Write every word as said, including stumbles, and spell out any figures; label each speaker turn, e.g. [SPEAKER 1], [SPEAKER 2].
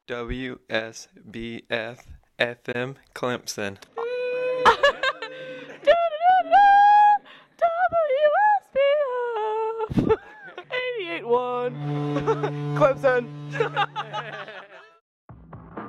[SPEAKER 1] W S B F F M Clemson.
[SPEAKER 2] W S B F eighty-eight point one Clemson.